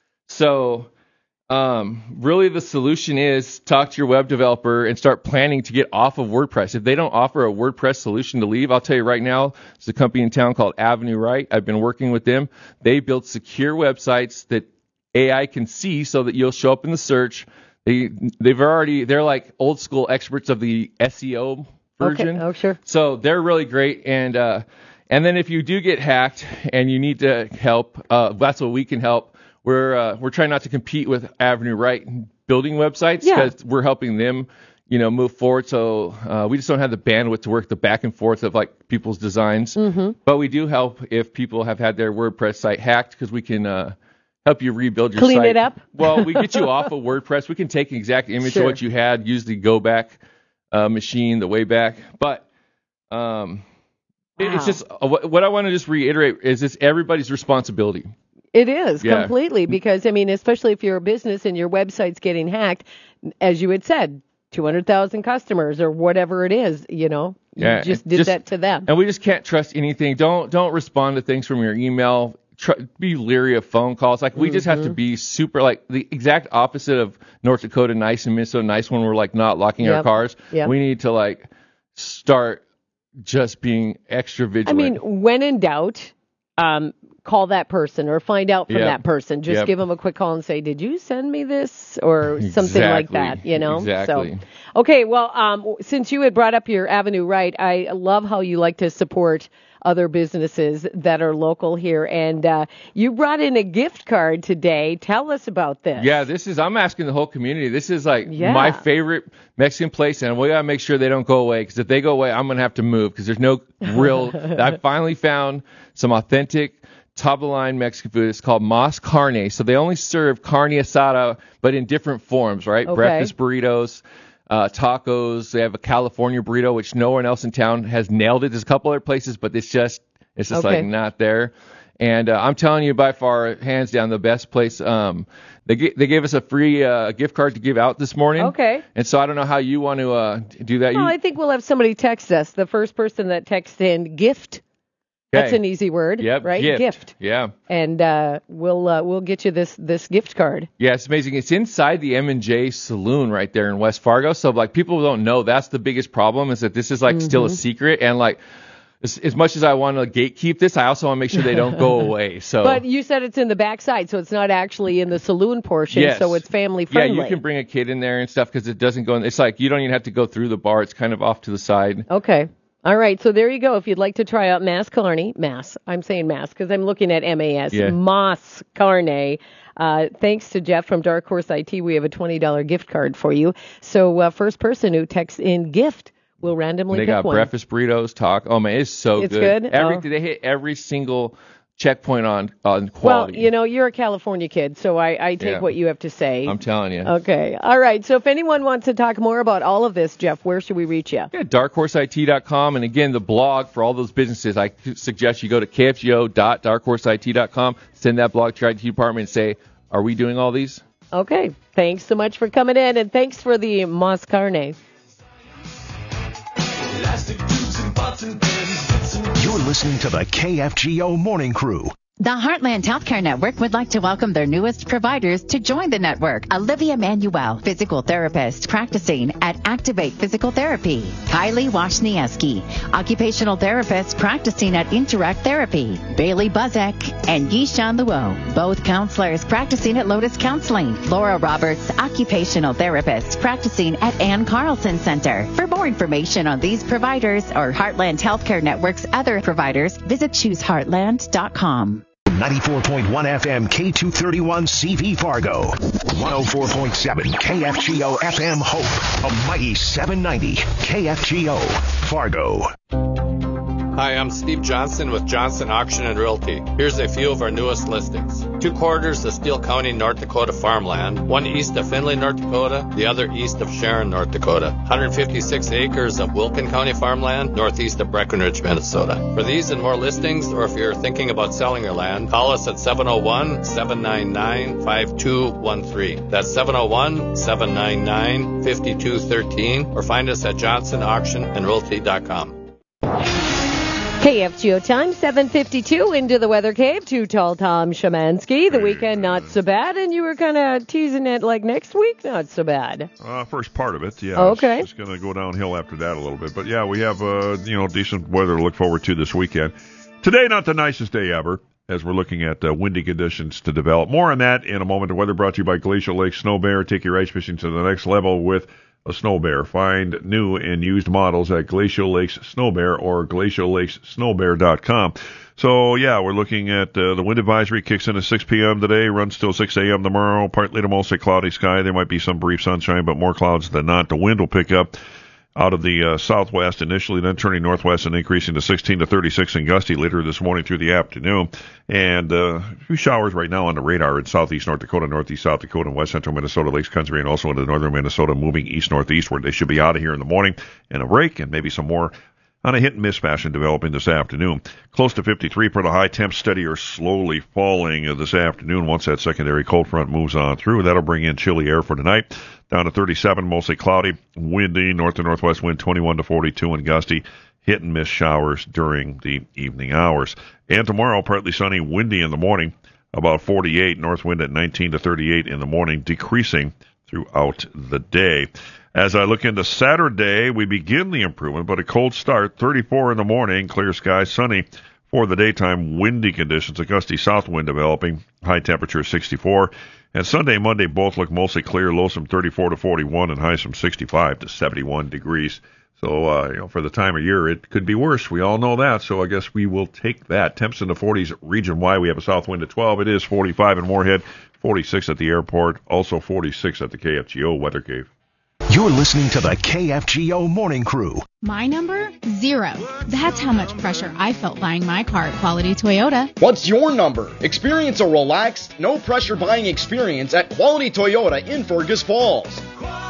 So um, really, the solution is talk to your web developer and start planning to get off of WordPress. If they don't offer a WordPress solution to leave, I'll tell you right now, there's a company in town called Avenue Right. I've been working with them. They build secure websites that A I can see so that you'll show up in the search. They, they've already, they're like old school experts of the S E O version. Okay. Oh, sure. So they're really great. And, uh, and then if you do get hacked and you need to help, uh, that's what we can help. We're, uh, we're trying not to compete with Avenue Right building websites because Yeah. we're helping them, you know, move forward. So, uh, we just don't have the bandwidth to work the back and forth of like people's designs, Mm-hmm. but we do help if people have had their WordPress site hacked because we can, uh, help you rebuild your Clean site. it up? Well, we get you off of WordPress. We can take an exact image Sure. of what you had, use the go back uh, machine, the way back. But um, it, it's Wow. just uh, what, what I want to just reiterate is it's everybody's responsibility. It is Yeah. completely because, I mean, especially if you're a business and your website's getting hacked, as you had said, two hundred thousand customers or whatever it is, you know, you Yeah, just it did just- that to them. And we just can't trust anything. Don't don't respond to things from your email. Try, be leery of phone calls. Like we just have to Mm-hmm. be super, like the exact opposite of North Dakota nice and Minnesota nice when we're like not locking our Yep. cars. Yep. We need to like start just being extra I vigilant. mean, when in doubt, um, call that person or find out from Yep. that person. Just Yep. give them a quick call and say, did you send me this? Or something like Exactly. that, you know? Exactly. So, okay, well, um, since you had brought up your Avenue Right, I love how you like to support other businesses that are local here. And uh, you brought in a gift card today. Tell us about this. Yeah, this is, I'm asking the whole community. This is like Yeah. my favorite Mexican place, and we got to make sure they don't go away, because if they go away, I'm going to have to move, because there's no real, I finally found some authentic top-of-the-line Mexican food. It's called Mas Carne. So they only serve carne asada, but in different forms, right? Okay. Breakfast burritos, uh, tacos. They have a California burrito, which no one else in town has nailed it. There's a couple other places, but it's just, it's just Okay. like not there. And uh, I'm telling you, by far, hands down, the best place. Um, they g- they gave us a free uh, gift card to give out this morning. Okay. And so I don't know how you want to uh, do that. Well, You, I think we'll have somebody text us. The first person that texts in gift. That's Okay. an easy word, Yep, right? gift. Yeah. And uh, we'll uh, we'll get you this this gift card. Yeah, it's amazing. It's inside the M and J Saloon right there in West Fargo. So like people don't know, that's the biggest problem, is that this is like still a Mhm. secret. And like as, as much as I want to gatekeep this, I also want to make sure they don't go away. So But you said it's in the backside, so it's not actually in the saloon portion, Yes. so it's family yeah, friendly. you can bring a kid in there and stuff, because it doesn't go in. It's like you don't even have to go through the bar. It's kind of off to the side. Okay. All right, so there you go. If you'd like to try out Mas Carne, Mas, I'm saying Mas because I'm looking at M A S, Yeah. Mas Carne. Uh, thanks to Jeff from Dark Horse I T, we have a twenty dollars gift card for you. So uh, first person who texts in gift will randomly They pick got one. breakfast burritos, talk. Oh man, it's so It's good. good? Every Oh. they hit every single checkpoint on on Well, quality. you know, you're a California kid, so I, I take Yeah. what you have to say. I'm telling you. Okay. All right. So if anyone wants to talk more about all of this, Jeff, where should we reach you? Yeah, dark horse I T dot com, and again, the blog for all those businesses. I suggest you go to k f g o dot dark horse I T dot com, send that blog to your I T department, and say, "Are we doing all these?" Okay. Thanks so much for coming in, and thanks for the Mas Carne. You're listening to the K F G O Morning Crew. The Heartland Healthcare Network would like to welcome their newest providers to join the network. Olivia Manuel, physical therapist practicing at Activate Physical Therapy. Kylie Washniewski, occupational therapist practicing at Interact Therapy. Bailey Buzek and Yishan Luo, both counselors practicing at Lotus Counseling. Laura Roberts, occupational therapist practicing at Ann Carlson Center. For more information on these providers or Heartland Healthcare Network's other providers, visit choose heartland dot com. ninety-four point one F M K two thirty-one C V Fargo. one oh four point seven K F G O F M Hope. A mighty seven ninety K F G O Fargo. Hi, I'm Steve Johnson with Johnson Auction and Realty. Here's a few of our newest listings. Two quarters of Steele County, North Dakota farmland, one east of Findlay, North Dakota, the other east of Sharon, North Dakota. one hundred fifty-six acres of Wilkin County farmland, northeast of Breckenridge, Minnesota. For these and more listings, or if you're thinking about selling your land, call us at seven oh one, seven nine nine, five two one three. That's seven oh one, seven nine nine, five two one three, or find us at johnson auction and realty dot com. K F G O time, seven fifty-two, into the weather cave, Too Tall Tom Shemansky. The weekend, not so bad, and you were kind of teasing it like next week, not so bad. Uh, first part of it, yeah. Okay. It's, it's going to go downhill after that a little bit. But, yeah, we have, uh, you know, decent weather to look forward to this weekend. Today, not the nicest day ever, as we're looking at uh, windy conditions to develop. More on that in a moment. The weather brought to you by Glacial Lake Snow Bear. Take your ice fishing to the next level with a Snow Bear. Find new and used models at Glacial Lakes Snow Bear or glacial lakes snow bear dot com. So, yeah, we're looking at uh, the wind advisory kicks in at six p.m. today, runs till six a.m. tomorrow. Partly to mostly cloudy sky. There might be some brief sunshine, but more clouds than not. The wind will pick up out of the uh, southwest initially, then turning northwest and increasing to sixteen to thirty-six and gusty later this morning through the afternoon. And uh, a few showers right now on the radar in southeast North Dakota, northeast South Dakota, and west central Minnesota, Lakes Country, and also into northern Minnesota, moving east-northeastward. They should be out of here in the morning and a break, and maybe some more on a hit-and-miss fashion developing this afternoon. Close to fifty-three for the high. Temps steady or slowly falling uh, this afternoon once that secondary cold front moves on through. That'll bring in chilly air for tonight. Down to thirty-seven, mostly cloudy, windy, north to northwest wind twenty-one to forty-two, and gusty. Hit-and-miss showers during the evening hours. And tomorrow, partly sunny, windy in the morning, about forty-eight. North wind at nineteen to thirty-eight in the morning, decreasing throughout the day. As I look into Saturday, we begin the improvement, but a cold start, thirty-four in the morning, clear sky, sunny for the daytime, windy conditions, a gusty south wind developing, high temperature sixty-four. And Sunday, Monday, both look mostly clear, lows from thirty-four to forty-one and highs from sixty-five to seventy-one degrees. So, uh, you know, for the time of year, it could be worse. We all know that, so I guess we will take that. Temps in the forties region-wide. We have a south wind at twelve. It is forty-five in Moorhead, forty-six at the airport, also forty-six at the K F G O Weather Cave. You're listening to the K F G O Morning Crew. My number? Zero. That's how much pressure I felt buying my car at Quality Toyota. What's your number? Experience a relaxed, no-pressure buying experience at Quality Toyota in Fergus Falls.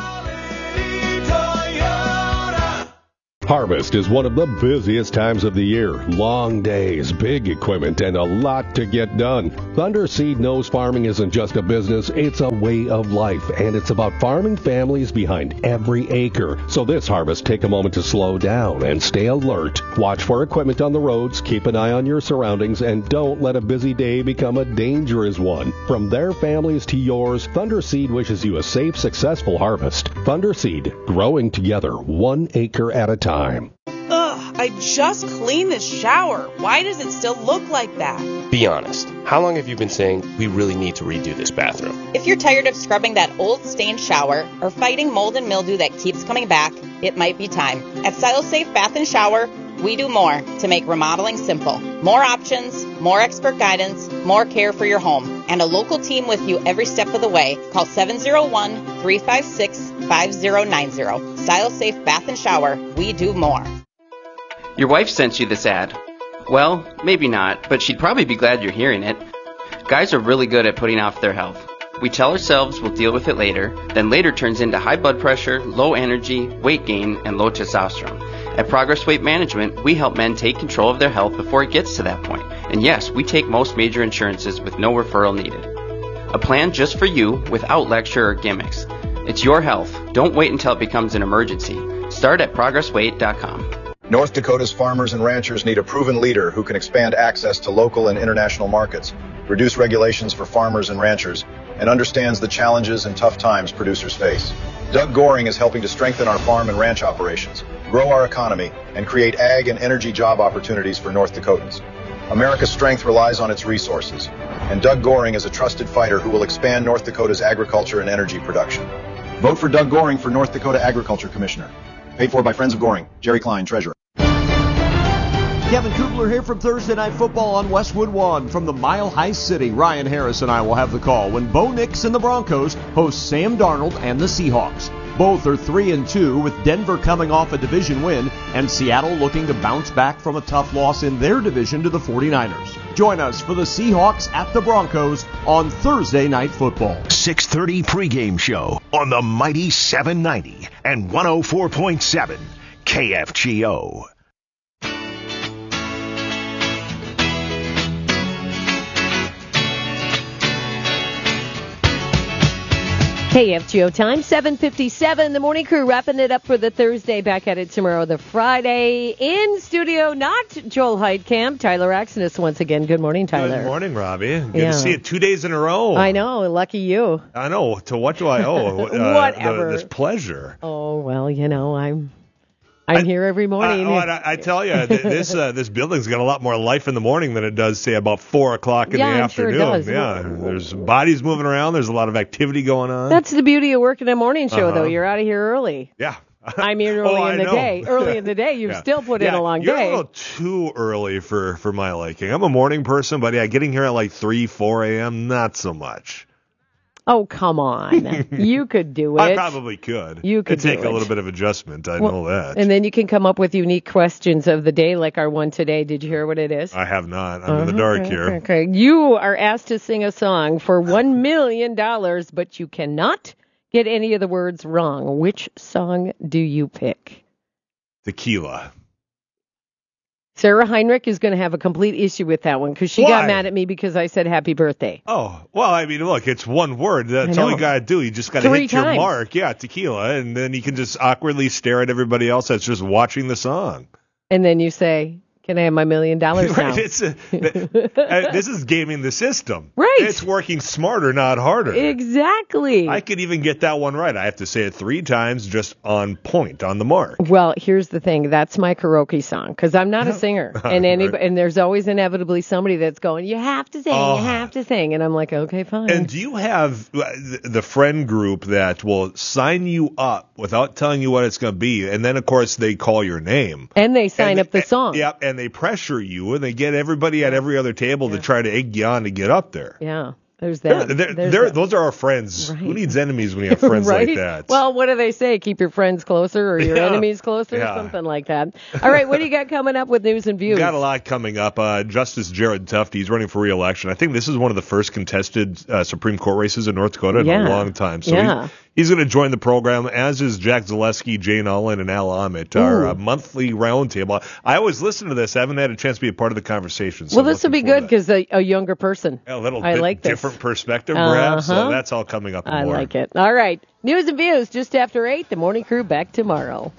Harvest is one of the busiest times of the year. Long days, big equipment, and a lot to get done. Thunder Seed knows farming isn't just a business, it's a way of life, and it's about farming families behind every acre. So this harvest, take a moment to slow down and stay alert. Watch for equipment on the roads, keep an eye on your surroundings, and don't let a busy day become a dangerous one. From their families to yours, Thunder Seed wishes you a safe, successful harvest. Thunder Seed, growing together, one acre at a time. Ugh, I just cleaned the shower. Why does it still look like that? Be honest. How long have you been saying we really need to redo this bathroom? If you're tired of scrubbing that old stained shower or fighting mold and mildew that keeps coming back, it might be time. At StyleSafe Bath and Shower, we do more to make remodeling simple. More options, more expert guidance, more care for your home, and a local team with you every step of the way. Call seven oh one, three five six, five oh nine oh. StyleSafe Bath and Shower, we do more. Your wife sent you this ad. Well, maybe not, but she'd probably be glad you're hearing it. Guys are really good at putting off their health. We tell ourselves we'll deal with it later, then later turns into high blood pressure, low energy, weight gain, and low testosterone. At Progress Weight Management, we help men take control of their health before it gets to that point. And yes, we take most major insurances with no referral needed. A plan just for you without lecture or gimmicks. It's your health. Don't wait until it becomes an emergency. Start at progress weight dot com. North Dakota's farmers and ranchers need a proven leader who can expand access to local and international markets, reduce regulations for farmers and ranchers, and understands the challenges and tough times producers face. Doug Goring is helping to strengthen our farm and ranch operations, grow our economy, and create ag and energy job opportunities for North Dakotans. America's strength relies on its resources, and Doug Goring is a trusted fighter who will expand North Dakota's agriculture and energy production. Vote for Doug Goring for North Dakota Agriculture Commissioner. Paid for by Friends of Goring. Jerry Klein, Treasurer. Kevin Kugler here from Thursday Night Football on Westwood One. From the Mile High City, Ryan Harris and I will have the call when Bo Nix and the Broncos host Sam Darnold and the Seahawks. Both are three and two, with Denver coming off a division win and Seattle looking to bounce back from a tough loss in their division to the forty-niners. Join us for the Seahawks at the Broncos on Thursday Night Football. six thirty pregame show on the mighty seven ninety and one oh four point seven K F G O. K F G O time, seven fifty-seven. The morning crew wrapping it up for the Thursday. Back at it tomorrow, the Friday. In studio, not Joel Heidkamp, Tyler Axenis once again. Good morning, Tyler. Good morning, Robbie. Good Yeah. to see you two days in a row. I know. Lucky you. I know. To what do I owe? Uh, Whatever. the- this pleasure. Oh, well, you know, I'm I'm here every morning. I, oh, and I, I tell you, th- this uh, this building's got a lot more life in the morning than it does, say, about four o'clock in Yeah, the I'm sure afternoon. it does. Yeah, there's bodies moving around. There's a lot of activity going on. That's the beauty of working a morning show, Uh-huh. though. You're out of here early. Yeah. I mean, early Oh, I in the know. day. Early in the day, you've Yeah. still put yeah, in a long you're day. a little too early for, for my liking. I'm a morning person, but yeah, getting here at like three, four a.m., not so much. Oh, come on. You could do it. I probably could. You could It'd take do a it. little bit of adjustment. I Well, know that. And then you can come up with unique questions of the day, like our one today. Did you hear what it is? I have not. I'm in the Uh-huh, dark okay, here. Okay. You are asked to sing a song for one million dollars, but you cannot get any of the words wrong. Which song do you pick? Tequila. Sarah Heinrich is going to have a complete issue with that one because she Why? got mad at me because I said happy birthday. Oh, well, I mean, look, it's one word. That's I all know. you got to do. You just got to Three hit your times. mark. Yeah, tequila. And then you can just awkwardly stare at everybody else that's just watching the song. And then you say, Can I have my million dollars now? Right, it's a, uh, this is gaming the system. Right. It's working smarter, not harder. Exactly. I could even get that one right. I have to say it three times just on point, on the mark. Well, here's the thing. That's my karaoke song because I'm not a singer. and any, Right. and there's always inevitably somebody that's going, you have to sing, Oh. you have to sing. And I'm like, okay, fine. And do you have uh, the friend group that will sign you up without telling you what it's going to be? And then, of course, they call your name. And they sign And up the they- song. Yep, and they pressure you, and they get everybody at every other table to try to egg you on to get up there. Yeah. There's They're, that. they're, There's they're, that. those are our friends. Right. Who needs enemies when you have friends right? like that? Well, what do they say? Keep your friends closer or your Yeah. enemies closer Yeah. or something like that. All right, what do you got coming up with news and views? Got a lot coming up. Uh, Justice Jared Tufte, he's running for re-election. I think this is one of the first contested uh, Supreme Court races in North Dakota in Yeah. a long time. So Yeah. he's, he's going to join the program, as is Jack Zaleski, Jane Ullen, and Al Ahmet, our Ooh. uh, monthly roundtable. I always listen to this. I haven't had a chance to be a part of the conversation. So well, this will looking be forward good because a, a younger person. to that. A little I bit like this. different perspective, perhaps. Uh-huh. So that's all coming up. I more. like it. All right. News and views just after eight. The morning crew back tomorrow.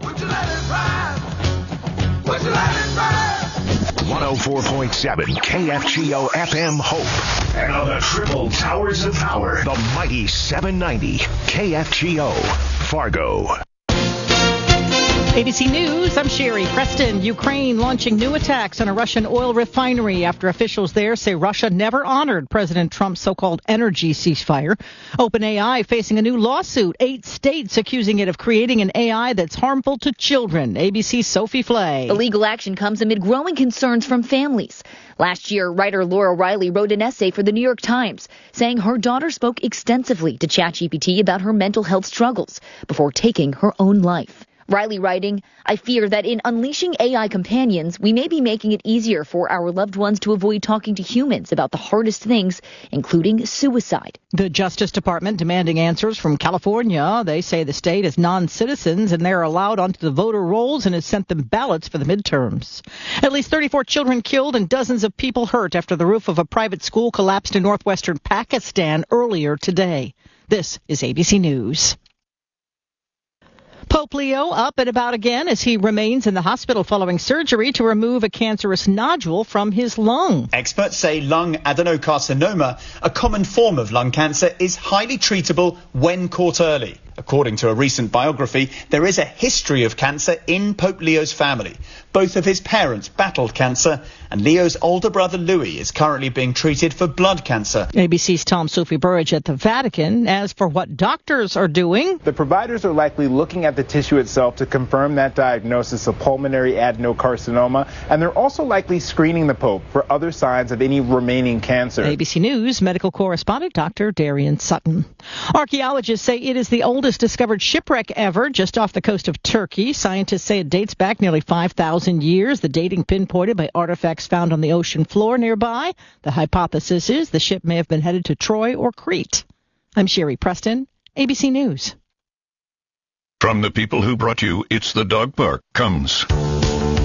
one oh four point seven K F G O F M Hope. And on the triple towers of power, the mighty seven ninety K F G O Fargo. A B C News, I'm Sherry Preston. Ukraine launching new attacks on a Russian oil refinery after officials there say Russia never honored President Trump's so-called energy ceasefire. OpenAI facing a new lawsuit. Eight states accusing it of creating an A I that's harmful to children. A B C's Sophie Flay. The legal action comes amid growing concerns from families. Last year, writer Laura Riley wrote an essay for the New York Times saying her daughter spoke extensively to ChatGPT about her mental health struggles before taking her own life. Riley writing, I fear that in unleashing A I companions, we may be making it easier for our loved ones to avoid talking to humans about the hardest things, including suicide. The Justice Department demanding answers from California. They say the state is non-citizens and they're allowed onto the voter rolls and has sent them ballots for the midterms. At least thirty-four children killed and dozens of people hurt after the roof of a private school collapsed in northwestern Pakistan earlier today. This is A B C News. Pope Leo up and about again as he remains in the hospital following surgery to remove a cancerous nodule from his lung. Experts say lung adenocarcinoma, a common form of lung cancer, is highly treatable when caught early. According to a recent biography, there is a history of cancer in Pope Leo's family. Both of his parents battled cancer, and Leo's older brother Louis is currently being treated for blood cancer. A B C's Tom Sophie Burridge at the Vatican. As for what doctors are doing, the providers are likely looking at the tissue itself to confirm that diagnosis of pulmonary adenocarcinoma, and they're also likely screening the Pope for other signs of any remaining cancer. A B C News medical correspondent Doctor Darian Sutton. Archaeologists say it is the oldest discovered shipwreck ever just off the coast of Turkey. Scientists say it dates back nearly five thousand years. The dating pinpointed by artifacts found on the ocean floor nearby. The hypothesis is the ship may have been headed to Troy or Crete. I'm Sherry Preston, A B C News. From the people who brought you It's the Dog Park comes